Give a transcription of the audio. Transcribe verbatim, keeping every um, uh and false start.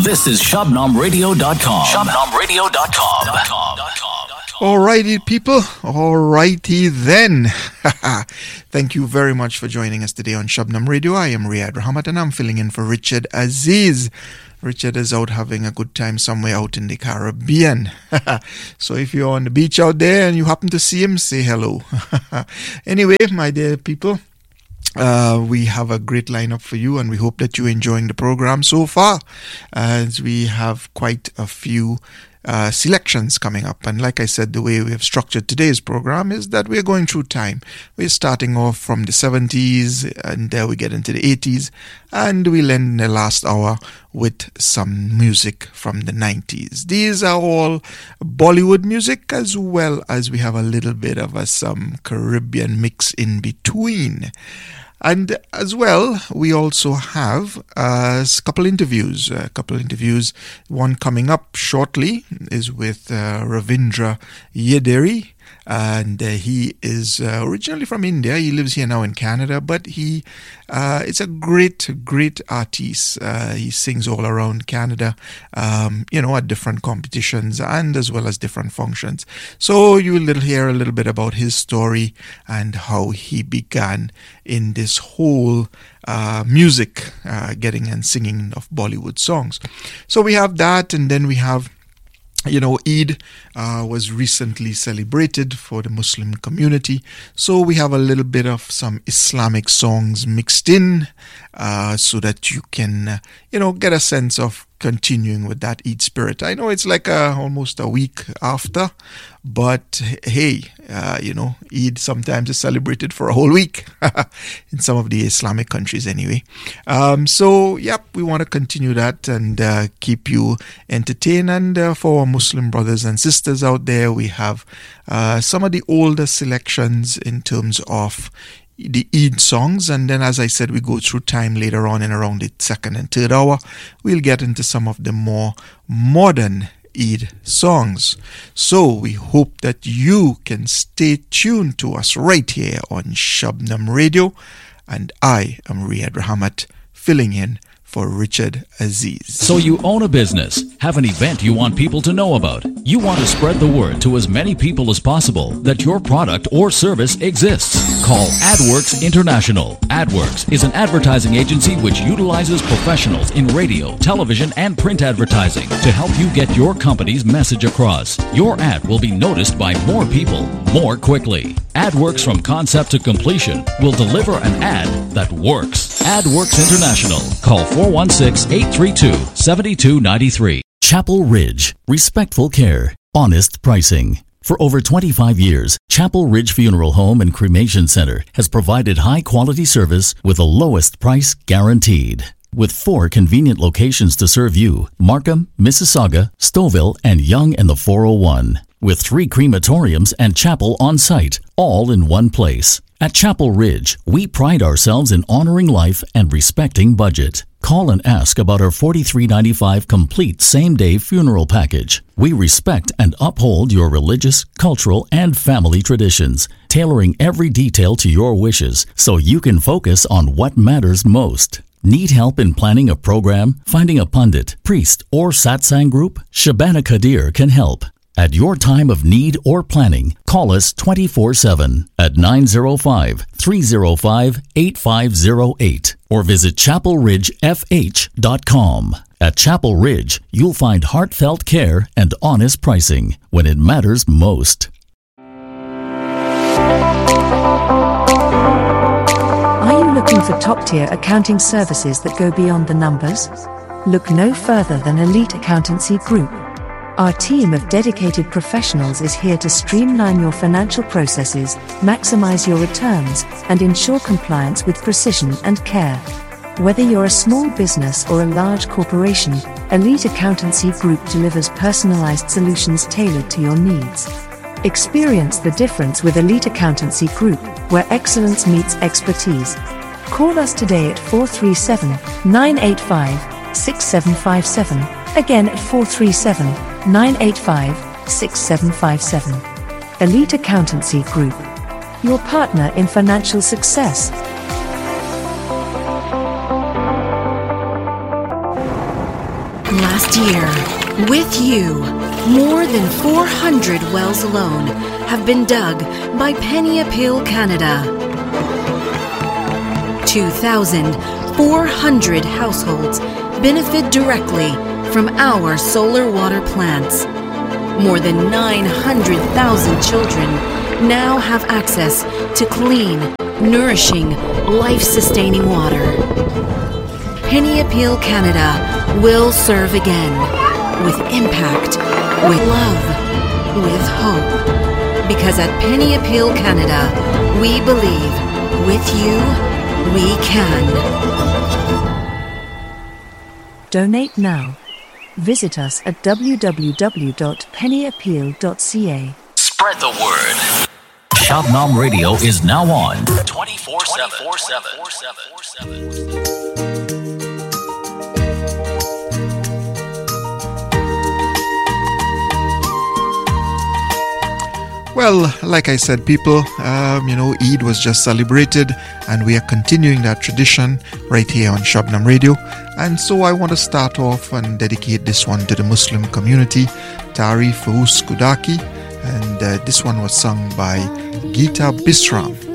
This is Shabnam Radio dot com. Shabnam Radio dot com. Alrighty, people. Alrighty then. Thank you very much for joining us today on Shabnam Radio. I am Riyadh Rahmat and I'm filling in for Richard Aziz. Richard is out having a good time somewhere out in the Caribbean. So if you're on the beach out there and you happen to see him, say hello. Anyway, my dear people, Uh, we have a great lineup for you and we hope that you're enjoying the program so far, as we have quite a few uh, selections coming up. And like I said, the way we have structured today's program is that we're going through time. We're starting off from the seventies and there we get into the eighties and we'll end the last hour with some music from the nineties. These are all Bollywood music, as well as we have a little bit of a, some Caribbean mix in between. And as well, we also have uh, a couple interviews. A couple interviews. One coming up shortly is with uh, Ravindra Yederi. And uh, he is uh, originally from India. He lives here now in Canada, but he uh, is a great, great artist. Uh, he sings all around Canada, um, you know, at different competitions and as well as different functions. So you will hear a little bit about his story and how he began in this whole uh, music, uh, getting and singing of Bollywood songs. So we have that, and then we have, you know, Eid uh, was recently celebrated for the Muslim community. So we have a little bit of some Islamic songs mixed in uh, so that you can, uh, you know, get a sense of continuing with that Eid spirit. I know it's like a, almost a week after, but hey, uh, you know, Eid sometimes is celebrated for a whole week in some of the Islamic countries anyway. Um, so, yep, we want to continue that and uh, keep you entertained. And uh, for our Muslim brothers and sisters out there, we have uh, some of the older selections in terms of the Eid songs, and then, as I said, we go through time later on in around the second and third hour. We'll get into some of the more modern Eid songs. So we hope that you can stay tuned to us right here on Shabnam Radio, and I am Riyadh Rahmat filling in for Richard Aziz. So you own a business, have an event you want people to know about. You want to spread the word to as many people as possible that your product or service exists. Call AdWorks International. AdWorks is an advertising agency which utilizes professionals in radio, television, and print advertising to help you get your company's message across. Your ad will be noticed by more people more quickly. AdWorks from concept to completion will deliver an ad that works. AdWorks International. Call four one six, eight three two, seven two nine three. Chapel Ridge. Respectful care. Honest pricing. For over twenty-five years, Chapel Ridge Funeral Home and Cremation Center has provided high-quality service with the lowest price guaranteed. With four convenient locations to serve you: Markham, Mississauga, Stouffville, and Yonge and the four oh one. With three crematoriums and chapel on site, all in one place. At Chapel Ridge, we pride ourselves in honoring life and respecting budget. Call and ask about our forty-three ninety-five complete same-day funeral package. We respect and uphold your religious, cultural, and family traditions, tailoring every detail to your wishes so you can focus on what matters most. Need help in planning a program, finding a pundit, priest, or satsang group? Shabana Kadir can help. At your time of need or planning, call us twenty-four seven at nine oh five, three oh five, eight five oh eight or visit chapel ridge f h dot com. At Chapel Ridge, you'll find heartfelt care and honest pricing when it matters most. Are you looking for top-tier accounting services that go beyond the numbers? Look no further than Elite Accountancy Group. Our team of dedicated professionals is here to streamline your financial processes, maximize your returns, and ensure compliance with precision and care. Whether you're a small business or a large corporation, Elite Accountancy Group delivers personalized solutions tailored to your needs. Experience the difference with Elite Accountancy Group, where excellence meets expertise. Call us today at four three seven, nine eight five, six seven five seven, again at four three seven, nine eight five, six seven five seven. Elite Accountancy Group, your partner in financial success. Last year, with you, more than four hundred wells alone have been dug by Penny Appeal Canada. two thousand four hundred households benefit directly from our solar water plants. More than nine hundred thousand children now have access to clean, nourishing, life-sustaining water. Penny Appeal Canada will serve again with impact, with love, with hope. Because at Penny Appeal Canada, we believe with you, we can. Donate now. Visit us at w w w dot penny appeal dot c a. Spread the word. Shabnam Radio is now on twenty-four seven. Well, like I said, people, um, you know, Eid was just celebrated and we are continuing that tradition right here on Shabnam Radio. And so I want to start off and dedicate this one to the Muslim community, Tarif Fahus Kudaki. And uh, this one was sung by Geeta Bisram.